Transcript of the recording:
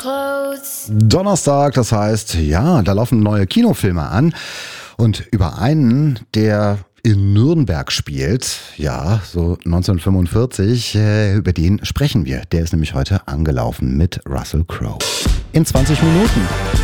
Donnerstag, das heißt, ja, da laufen neue Kinofilme an und über einen, der in Nürnberg spielt, ja, so 1945, über den sprechen wir. Der ist nämlich heute angelaufen mit Russell Crowe. In 20 Minuten.